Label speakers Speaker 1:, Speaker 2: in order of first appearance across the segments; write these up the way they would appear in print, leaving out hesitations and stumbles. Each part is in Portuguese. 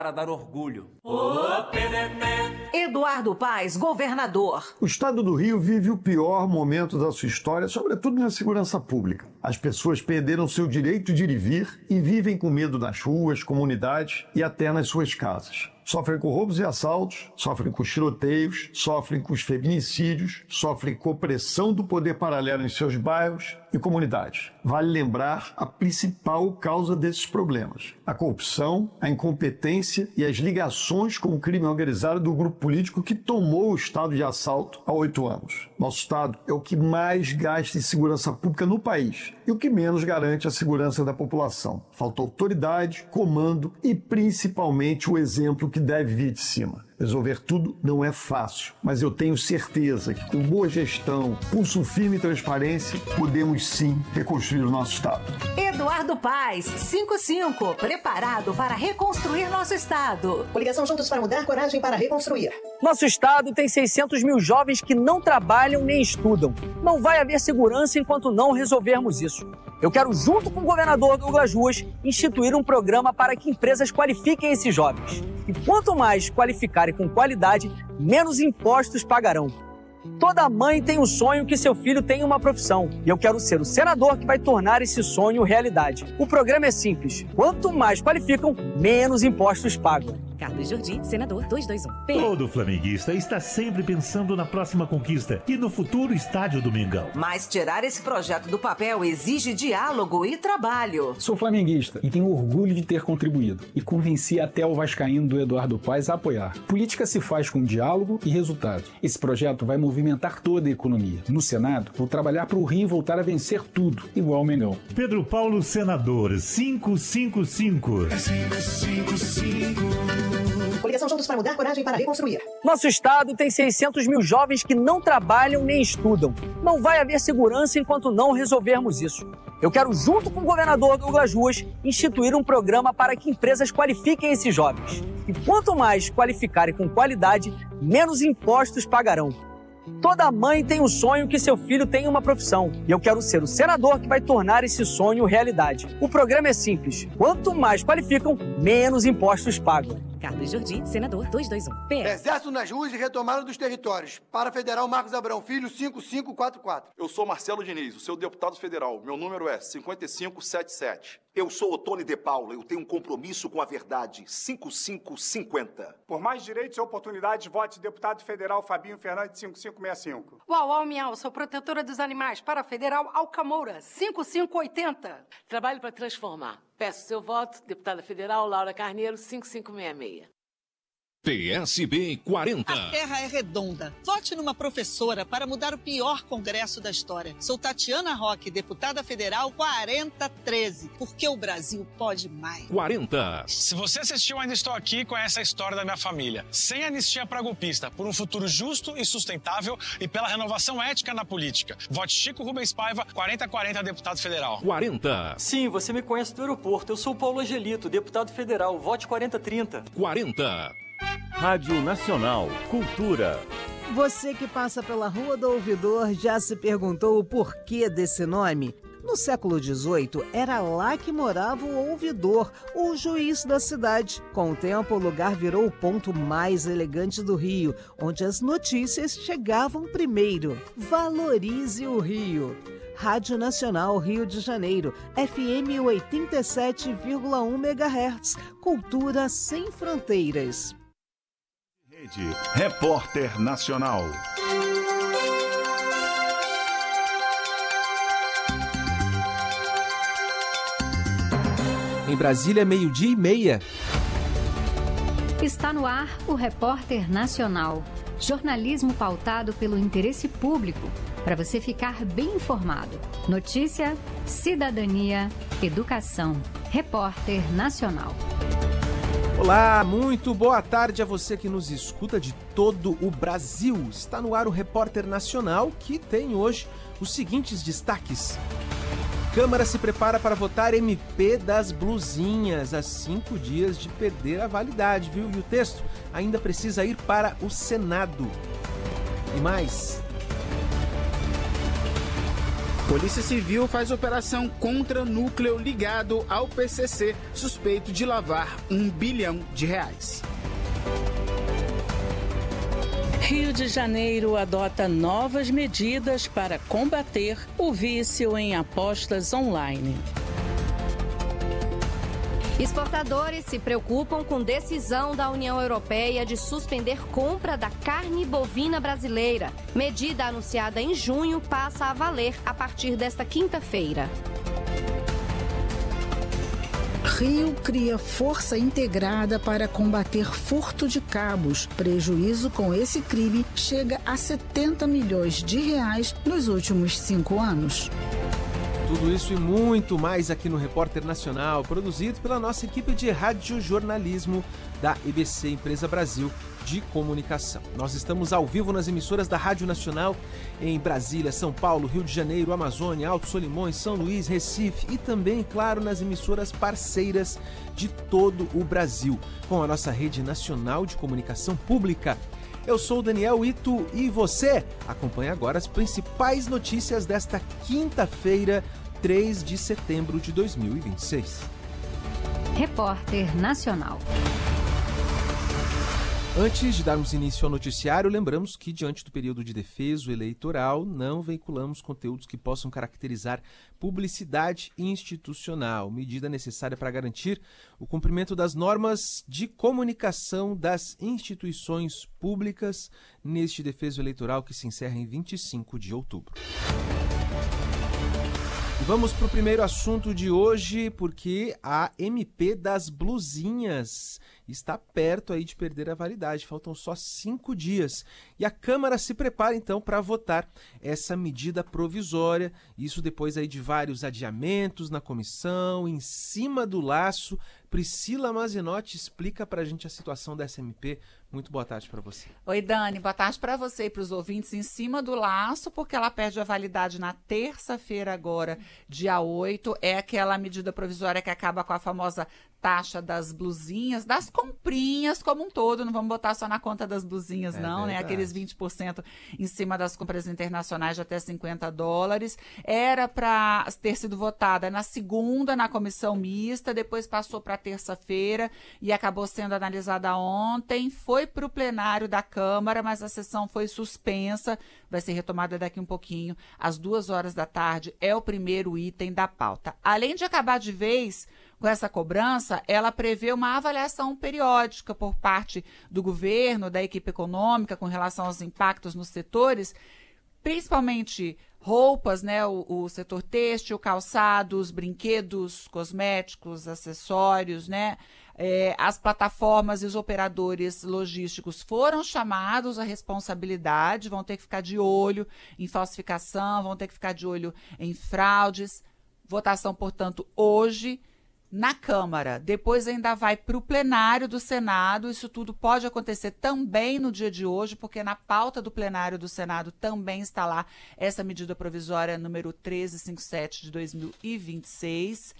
Speaker 1: para dar orgulho.
Speaker 2: Eduardo Paes, governador.
Speaker 3: O estado do Rio vive o pior momento da sua história, sobretudo na segurança pública. As pessoas perderam seu direito de ir e vir e vivem com medo nas ruas, comunidades e até nas suas casas. Sofrem com roubos e assaltos, sofrem com tiroteios, sofrem com os feminicídios, sofrem com opressão do poder paralelo em seus bairros e comunidades. Vale lembrar a principal causa desses problemas: a corrupção, a incompetência e as ligações com o crime organizado do grupo político que tomou o estado de assalto há 8 anos. Nosso estado é o que mais gasta em segurança pública no país e o que menos garante a segurança da população. Falta autoridade, comando e principalmente o exemplo que deve vir de cima. Resolver tudo não é fácil, mas eu tenho certeza que com boa gestão, pulso firme e transparência, podemos sim reconstruir o nosso estado.
Speaker 2: Eduardo Paes, 55, preparado para reconstruir nosso estado.
Speaker 4: Coligação Juntos para Mudar, coragem para reconstruir.
Speaker 5: Nosso estado tem 600 mil jovens que não trabalham nem estudam. Não vai haver segurança enquanto não resolvermos isso. Eu quero, junto com o governador Douglas Ruas, instituir um programa para que empresas qualifiquem esses jovens. E quanto mais qualificarem com qualidade, menos impostos pagarão. Toda mãe tem um sonho que seu filho tenha uma profissão. E eu quero ser o senador que vai tornar esse sonho realidade. O programa é simples. Quanto mais qualificam, menos impostos pagam.
Speaker 2: Carlos Jordi, senador 221.
Speaker 6: Todo flamenguista está sempre pensando na próxima conquista e no futuro estádio do Mengão.
Speaker 2: Mas tirar esse projeto do papel exige diálogo e trabalho.
Speaker 7: Sou flamenguista e tenho orgulho de ter contribuído. E convenci até o vascaíno do Eduardo Paes a apoiar. Política se faz com diálogo e resultado. Esse projeto vai movimentar toda a economia. No Senado, vou trabalhar para o Rio voltar a vencer tudo, igual ao Mengão.
Speaker 6: Pedro Paulo, senador, 555.
Speaker 4: Coligação Juntos para Mudar, coragem para reconstruir.
Speaker 5: Nosso estado tem 600 mil jovens que não trabalham nem estudam. Não vai haver segurança enquanto não resolvermos isso. Eu quero, junto com o governador Douglas Ruas, instituir um programa para que empresas qualifiquem esses jovens. E quanto mais qualificarem com qualidade, menos impostos pagarão. Toda mãe tem um sonho que seu filho tenha uma profissão. E eu quero ser o senador que vai tornar esse sonho realidade. O programa é simples. Quanto mais qualificam, menos impostos pagam.
Speaker 2: Carlos Jordi, senador 221.
Speaker 8: Exército nas ruas e retomada dos territórios. Para Federal Marcos Abrão Filho, 5544.
Speaker 9: Eu sou Marcelo Diniz, o seu deputado federal. Meu número é 5577. Eu sou Otônio de Paula, eu tenho um compromisso com a verdade. 5550.
Speaker 10: Por mais direitos e oportunidades, vote deputado federal Fabinho Fernandes, 5565.
Speaker 11: Uau, Miau, sou protetora dos animais. Para Federal Alcamoura, 5580.
Speaker 12: Trabalho para transformar. Peço seu voto, deputada federal Laura Carneiro, 5566.
Speaker 13: PSB 40.
Speaker 14: A terra é redonda. Vote numa professora para mudar o pior congresso da história. Sou Tatiana Roque, deputada federal 4013. Porque o Brasil pode mais.
Speaker 13: 40.
Speaker 15: Se você assistiu Ainda Estou Aqui, conhece a história da minha família. Sem anistia para golpista, por um futuro justo e sustentável e pela renovação ética na política. Vote Chico Rubens Paiva, 4040, deputado federal.
Speaker 13: 40.
Speaker 16: Sim, você me conhece do aeroporto. Eu sou Paulo Angelito, deputado federal. Vote 4030.
Speaker 13: 40.
Speaker 17: Rádio Nacional, Cultura.
Speaker 18: Você que passa pela Rua do Ouvidor já se perguntou o porquê desse nome? No século XVIII, era lá que morava o ouvidor, o juiz da cidade. Com o tempo, o lugar virou o ponto mais elegante do Rio, onde as notícias chegavam primeiro. Valorize o Rio. Rádio Nacional Rio de Janeiro, FM 87,1 MHz. Cultura sem fronteiras.
Speaker 13: Repórter Nacional.
Speaker 19: Em Brasília, 12:30.
Speaker 20: Está no ar o Repórter Nacional. Jornalismo pautado pelo interesse público, para você ficar bem informado. Notícia, cidadania, educação. Repórter Nacional.
Speaker 19: Olá, muito boa tarde a você que nos escuta de todo o Brasil. Está no ar o Repórter Nacional, que tem hoje os seguintes destaques. Câmara se prepara para votar MP das blusinhas a 5 dias de perder a validade, viu? E o texto ainda precisa ir para o Senado. E mais...
Speaker 1: Polícia Civil faz operação contra núcleo ligado ao PCC, suspeito de lavar R$1 bilhão.
Speaker 21: Rio de Janeiro adota novas medidas para combater o vício em apostas online.
Speaker 22: Exportadores se preocupam com decisão da União Europeia de suspender compra da carne bovina brasileira. Medida anunciada em junho passa a valer a partir desta quinta-feira.
Speaker 23: Rio cria força integrada para combater furto de cabos. Prejuízo com esse crime chega a R$70 milhões nos últimos 5 anos.
Speaker 19: Tudo isso e muito mais aqui no Repórter Nacional, produzido pela nossa equipe de radiojornalismo da EBC, Empresa Brasil de Comunicação. Nós estamos ao vivo nas emissoras da Rádio Nacional em Brasília, São Paulo, Rio de Janeiro, Amazônia, Alto Solimões, São Luís, Recife e também, claro, nas emissoras parceiras de todo o Brasil, com a nossa rede nacional de comunicação pública. Eu sou o Daniel Ito e você acompanha agora as principais notícias desta quinta-feira, 3 de setembro de 2026.
Speaker 20: Repórter Nacional.
Speaker 19: Antes de darmos início ao noticiário, lembramos que, diante do período de defeso eleitoral, não veiculamos conteúdos que possam caracterizar publicidade institucional, medida necessária para garantir o cumprimento das normas de comunicação das instituições públicas neste defeso eleitoral que se encerra em 25 de outubro. E vamos para o primeiro assunto de hoje, porque a MP das blusinhas está perto aí de perder a validade. Faltam só 5 dias. E a Câmara se prepara, então, para votar essa medida provisória. Isso depois aí de vários adiamentos na comissão, em cima do laço. Priscila Mazinotti explica para a gente a situação dessa MP. Muito boa tarde para você.
Speaker 24: Oi, Dani. Boa tarde para você e para os ouvintes. Em cima do laço, porque ela perde a validade na terça-feira agora, dia 8. É aquela medida provisória que acaba com a famosa taxa das blusinhas, das comprinhas como um todo, não vamos botar só na conta das blusinhas, não, né? Aqueles 20% em cima das compras internacionais de até $50. Era para ter sido votada na segunda, na comissão mista, depois passou para terça-feira e acabou sendo analisada ontem, foi para o plenário da Câmara, mas a sessão foi suspensa, vai ser retomada daqui um pouquinho, às 14h, é o primeiro item da pauta. Além de acabar de vez com essa cobrança, ela prevê uma avaliação periódica por parte do governo, da equipe econômica, com relação aos impactos nos setores, principalmente roupas, né, o setor têxtil, calçados, brinquedos, cosméticos, acessórios, né? As plataformas e os operadores logísticos foram chamados à responsabilidade, vão ter que ficar de olho em falsificação, vão ter que ficar de olho em fraudes. Votação, portanto, hoje na Câmara, depois ainda vai para o plenário do Senado. Isso tudo pode acontecer também no dia de hoje, porque na pauta do plenário do Senado também está lá essa medida provisória número 1357 de 2026,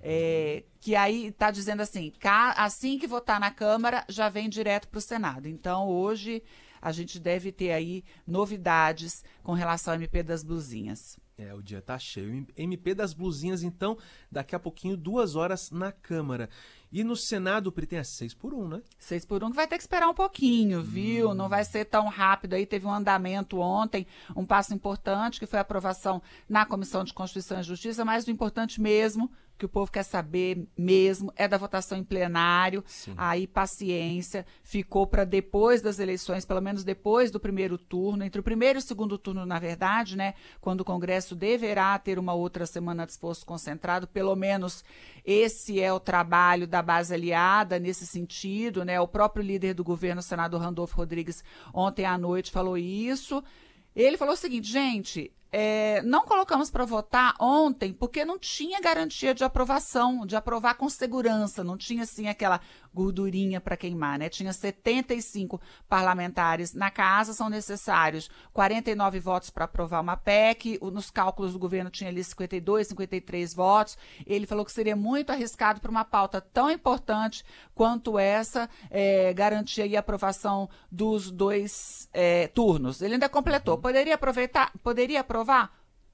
Speaker 24: que aí está dizendo assim, assim que votar na Câmara, já vem direto para o Senado. Então, hoje, a gente deve ter aí novidades com relação ao MP das blusinhas.
Speaker 19: O dia tá cheio. MP das blusinhas, então, daqui a pouquinho, 2 horas na Câmara. E no Senado, Pri, tem a 6x1, né?
Speaker 24: 6x1 que vai ter que esperar um pouquinho, viu? Não vai ser tão rápido. Aí teve um andamento ontem, um passo importante, que foi a aprovação na Comissão de Constituição e Justiça, mas o importante mesmo, que o povo quer saber mesmo, é da votação em plenário. Sim. Aí, paciência, ficou para depois das eleições, pelo menos depois do primeiro turno, entre o primeiro e o segundo turno, na verdade, né? Quando o Congresso deverá ter uma outra semana de esforço concentrado, pelo menos esse é o trabalho da base aliada nesse sentido, né? O próprio líder do governo, o senador Randolfo Rodrigues, ontem à noite falou isso. Ele falou o seguinte, gente, não colocamos para votar ontem porque não tinha garantia de aprovação, de aprovar com segurança, não tinha assim aquela gordurinha para queimar, né? Tinha 75 parlamentares na casa, são necessários 49 votos para aprovar uma PEC, nos cálculos do governo tinha ali 52, 53 votos. Ele falou que seria muito arriscado para uma pauta tão importante quanto essa, garantir aí a aprovação dos 2 turnos. Ele ainda completou, poderia aprovar?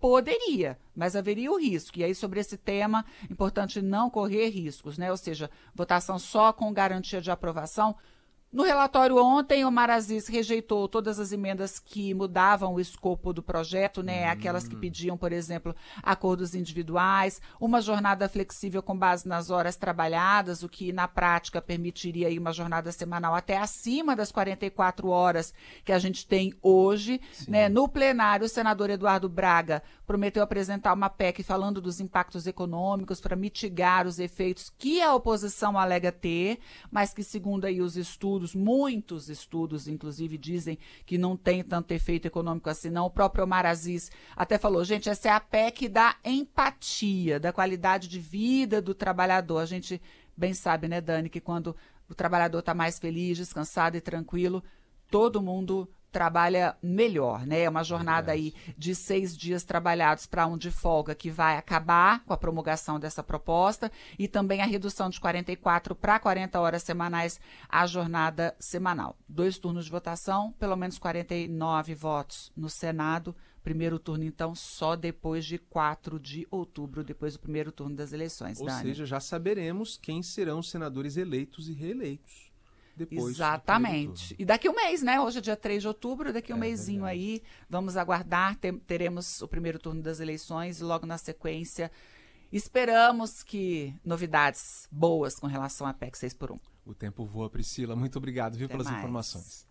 Speaker 24: Poderia, mas haveria o risco. E aí, sobre esse tema, importante não correr riscos, né? Ou seja, votação só com garantia de aprovação. No relatório ontem, o Omar Aziz rejeitou todas as emendas que mudavam o escopo do projeto, né? Aquelas que pediam, por exemplo, acordos individuais, uma jornada flexível com base nas horas trabalhadas, o que na prática permitiria aí uma jornada semanal até acima das 44 horas que a gente tem hoje, né? No plenário, o senador Eduardo Braga prometeu apresentar uma PEC falando dos impactos econômicos para mitigar os efeitos que a oposição alega ter, mas que, segundo aí os estudos, muitos estudos, inclusive, dizem que não tem tanto efeito econômico assim, não. O próprio Omar Aziz até falou, gente, essa é a PEC da empatia, da qualidade de vida do trabalhador. A gente bem sabe, né, Dani, que quando o trabalhador está mais feliz, descansado e tranquilo, todo mundo trabalha melhor, né? É uma jornada aí de 6 dias trabalhados para 1 de folga, que vai acabar com a promulgação dessa proposta, e também a redução de 44 para 40 horas semanais a jornada semanal. 2 turnos de votação, pelo menos 49 votos no Senado. Primeiro turno, então, só depois de 4 de outubro, depois do primeiro turno das eleições,
Speaker 19: Ou
Speaker 24: Dani.
Speaker 19: seja, já saberemos quem serão os senadores eleitos e reeleitos. Depois
Speaker 24: Exatamente. E daqui um mês, né? Hoje é dia 3 de outubro, daqui um mesinho aí, vamos aguardar, teremos o primeiro turno das eleições e logo na sequência esperamos que novidades boas com relação à PEC 6x1.
Speaker 19: O tempo voa, Priscila. Muito obrigado, viu, pelas informações.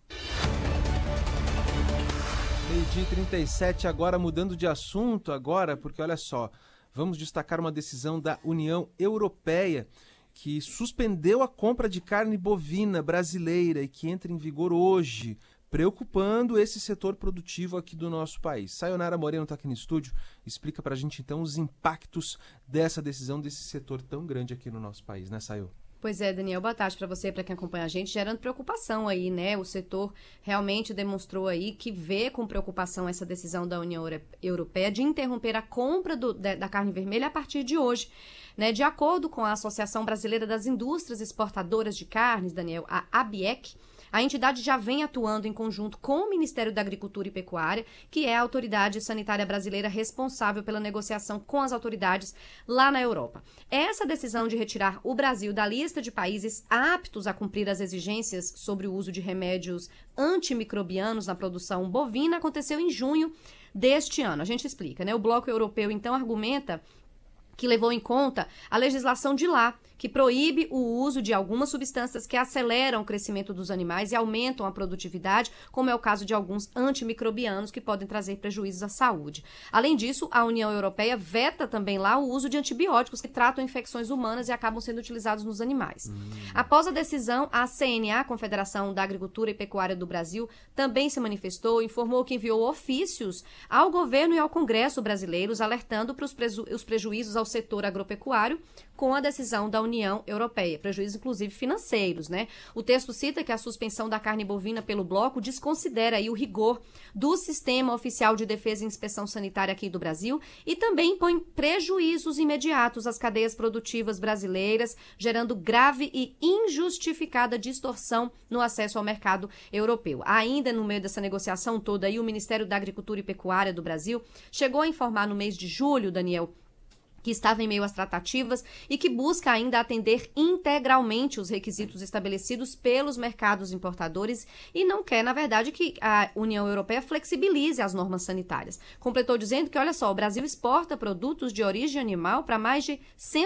Speaker 19: 12h37, agora mudando de assunto agora, porque olha só, vamos destacar uma decisão da União Europeia que suspendeu a compra de carne bovina brasileira e que entra em vigor hoje, preocupando esse setor produtivo aqui do nosso país. Sayonara Moreno está aqui no estúdio, explica pra gente então os impactos dessa decisão desse setor tão grande aqui no nosso país, né, Sayo?
Speaker 22: Pois é, Daniel, boa tarde para você e para quem acompanha a gente, gerando preocupação aí, né? O setor realmente demonstrou aí que vê com preocupação essa decisão da União Europeia de interromper a compra da carne vermelha a partir de hoje. Né? De acordo com a Associação Brasileira das Indústrias Exportadoras de Carnes, Daniel, a ABIEC, a entidade já vem atuando em conjunto com o Ministério da Agricultura e Pecuária, que é a autoridade sanitária brasileira responsável pela negociação com as autoridades lá na Europa. Essa decisão de retirar o Brasil da lista de países aptos a cumprir as exigências sobre o uso de remédios antimicrobianos na produção bovina aconteceu em junho deste ano. A gente explica, né? O Bloco Europeu, então, argumenta que levou em conta a legislação de lá, que proíbe o uso de algumas substâncias que aceleram o crescimento dos animais e aumentam a produtividade, como é o caso de alguns antimicrobianos que podem trazer prejuízos à saúde. Além disso, a União Europeia veta também lá o uso de antibióticos que tratam infecções humanas e acabam sendo utilizados nos animais. Após a decisão, a CNA, Confederação da Agricultura e Pecuária do Brasil, também se manifestou e informou que enviou ofícios ao governo e ao Congresso brasileiros alertando para os prejuízos ao setor agropecuário com a decisão da União Europeia, prejuízos inclusive financeiros, né? O texto cita que a suspensão da carne bovina pelo bloco desconsidera aí o rigor do Sistema Oficial de Defesa e Inspeção Sanitária aqui do Brasil e também impõe prejuízos imediatos às cadeias produtivas brasileiras, gerando grave e injustificada distorção no acesso ao mercado europeu. Ainda no meio dessa negociação toda aí, o Ministério da Agricultura e Pecuária do Brasil chegou a informar no mês de julho, Daniel, que estava em meio às tratativas e que busca ainda atender integralmente os requisitos estabelecidos pelos mercados importadores e não quer, na verdade, que a União Europeia flexibilize as normas sanitárias. Completou dizendo que, olha só, o Brasil exporta produtos de origem animal para mais de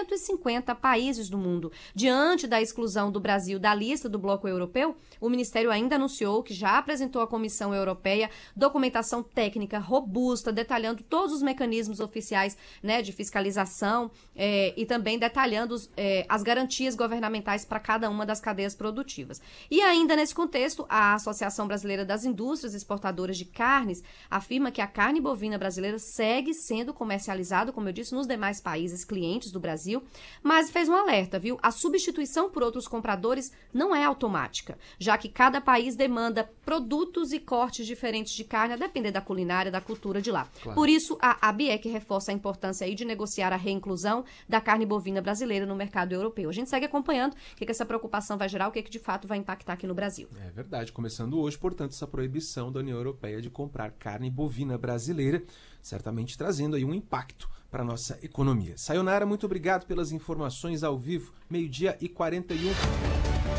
Speaker 22: 150 países do mundo. Diante da exclusão do Brasil da lista do bloco europeu, o Ministério ainda anunciou que já apresentou à Comissão Europeia documentação técnica robusta, detalhando todos os mecanismos oficiais, né, de fiscalização e também detalhando as garantias governamentais para cada uma das cadeias produtivas. E ainda nesse contexto, a Associação Brasileira das Indústrias Exportadoras de Carnes afirma que a carne bovina brasileira segue sendo comercializada, como eu disse, nos demais países clientes do Brasil, mas fez um alerta, viu? A substituição por outros compradores não é automática, já que cada país demanda produtos e cortes diferentes de carne, a depender da culinária, da cultura de lá. Claro. Por isso, a ABIEC reforça a importância aí de negociar a reinclusão da carne bovina brasileira no mercado europeu. A gente segue acompanhando o que essa preocupação vai gerar, o que de fato vai impactar aqui no Brasil.
Speaker 19: É verdade, começando hoje, portanto, essa proibição da União Europeia de comprar carne bovina brasileira, certamente trazendo aí um impacto para a nossa economia. Sayonara, muito obrigado pelas informações ao vivo, 12h41.